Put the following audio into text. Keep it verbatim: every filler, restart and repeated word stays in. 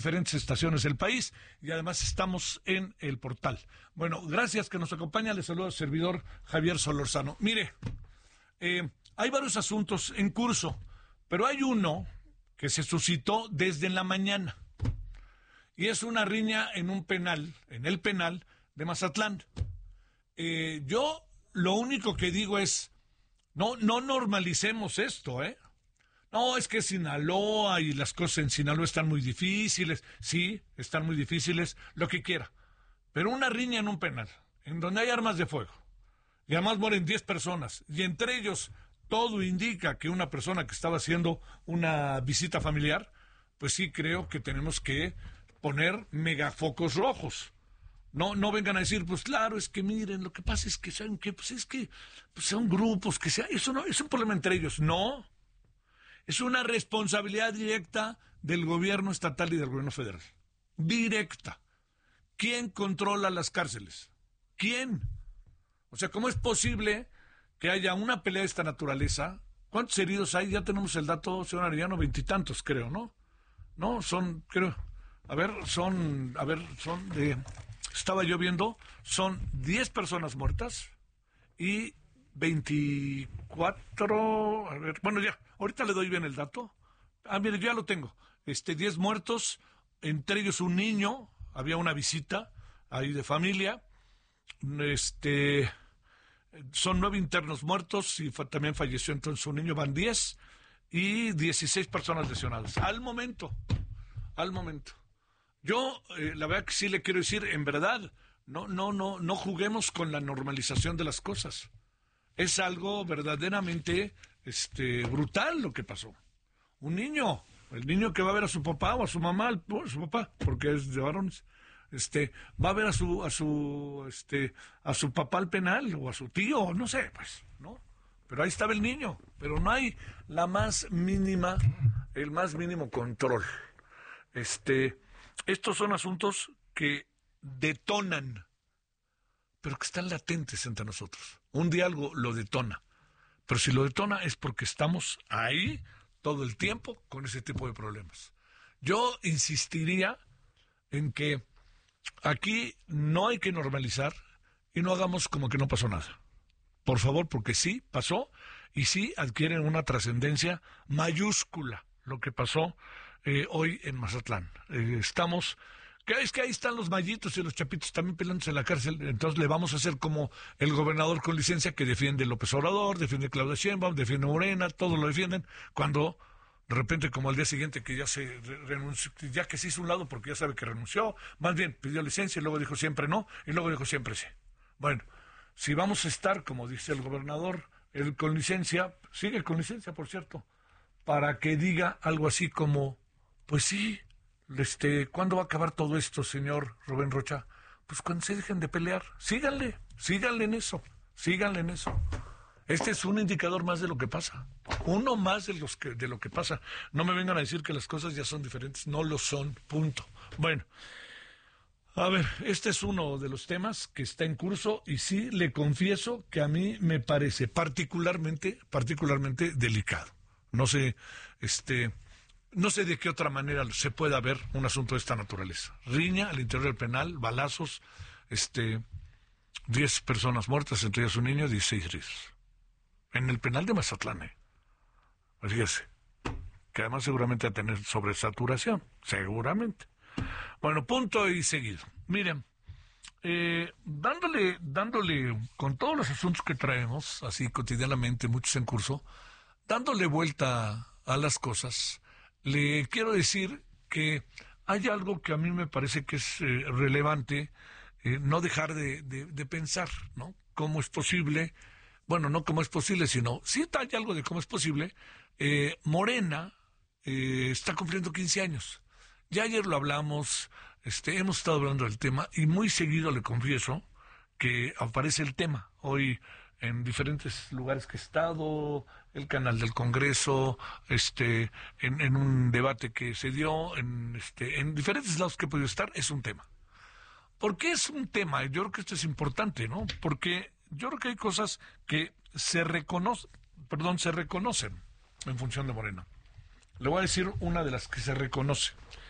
diferentes estaciones del país y además estamos en el portal. Bueno, gracias que nos acompaña. Les saluda el servidor Javier Solorzano. Mire, eh, hay varios asuntos en curso, pero hay uno que se suscitó desde la mañana y es una riña en un penal, en el penal de Mazatlán. Eh, yo lo único que digo es, no, no normalicemos esto, ¿eh? No, es que Sinaloa y las cosas en Sinaloa están muy difíciles. Sí, están muy difíciles, lo que quiera. Pero una riña en un penal, en donde hay armas de fuego, y además mueren diez personas, y entre ellos todo indica que una persona que estaba haciendo una visita familiar, pues sí creo que tenemos que poner megafocos rojos. No, no vengan a decir, pues claro, es que miren, lo que pasa es que, ¿saben qué? Pues es que pues son grupos, que sea, eso no, es un problema entre ellos. No. Es una responsabilidad directa del gobierno estatal y del gobierno federal. Directa. ¿Quién controla las cárceles? ¿Quién? O sea, ¿cómo es posible que haya una pelea de esta naturaleza? ¿Cuántos heridos hay? Ya tenemos el dato, señor Arellano, veintitantos, creo, ¿no? No, son, creo, a ver, son, a ver, son de, estaba yo viendo, son diez personas muertas y veinticuatro, a ver, bueno, ya, ahorita le doy bien el dato. Ah, mire, ya lo tengo. Este, diez muertos, entre ellos un niño, había una visita ahí de familia. Este, son nueve internos muertos y fa- también falleció entonces un niño, van diez y dieciséis personas lesionadas. Al momento, al momento. Yo, eh, la verdad que sí le quiero decir, en verdad, no, no, no, no juguemos con la normalización de las cosas. Es algo verdaderamente este, brutal lo que pasó. Un niño, el niño que va a ver a su papá o a su mamá, a su papá, porque es de varones, este, va a ver a su, a su, este, a su papá al penal o a su tío, no sé, pues, ¿no? Pero ahí estaba el niño, pero no hay la más mínima, el más mínimo control. Este, estos son asuntos que detonan, pero que están latentes entre nosotros. Un día algo lo detona, pero si lo detona es porque estamos ahí todo el tiempo con ese tipo de problemas. Yo insistiría en que aquí no hay que normalizar y no hagamos como que no pasó nada. Por favor, porque sí pasó y sí adquiere una trascendencia mayúscula lo que pasó eh, hoy en Mazatlán. Eh, estamos... que es que ahí están los mallitos y los chapitos también peleándose en la cárcel, entonces le vamos a hacer como el gobernador con licencia que defiende López Obrador, defiende Claudia Sheinbaum, defiende Morena, todos lo defienden, cuando de repente como al día siguiente que ya se re- renunció, ya que se hizo un lado porque ya sabe que renunció, más bien pidió licencia y luego dijo siempre no, y luego dijo siempre sí. Bueno, si vamos a estar, como dice el gobernador, él con licencia, sigue con licencia por cierto, para que diga algo así como, pues sí, Este, ¿cuándo va a acabar todo esto, señor Rubén Rocha? Pues cuando se dejen de pelear, síganle, síganle en eso, síganle en eso. Este es un indicador más de lo que pasa, uno más de los que de lo que pasa. No me vengan a decir que las cosas ya son diferentes, no lo son, punto. Bueno, a ver, este es uno de los temas que está en curso y sí le confieso que a mí me parece particularmente, particularmente delicado. No sé, este... No sé de qué otra manera se pueda ver un asunto de esta naturaleza. Riña al interior del penal, balazos, este, diez personas muertas, entre ellas un niño, dieciséis heridos. En el penal de Mazatlán, eh. Fíjese, que además seguramente va a tener sobresaturación, seguramente. Bueno, punto y seguido. Miren, eh, dándole, dándole, con todos los asuntos que traemos, así cotidianamente, muchos en curso, dándole vuelta a las cosas, le quiero decir que hay algo que a mí me parece que es eh, relevante eh, no dejar de, de, de pensar, ¿no? ¿Cómo es posible? Bueno, no cómo es posible, sino sí hay algo de cómo es posible. Eh, Morena eh, está cumpliendo quince años. Ya ayer lo hablamos, este, hemos estado hablando del tema y muy seguido le confieso que aparece el tema. Hoy en diferentes lugares que he estado, el canal del Congreso, este, en, en un debate que se dio, en, este, en diferentes lados que he podido estar, es un tema. ¿Por qué es un tema? Yo creo que esto es importante, ¿no? Porque yo creo que hay cosas que se reconocen, perdón, se reconocen en función de Morena. Le voy a decir una de las que se reconoce.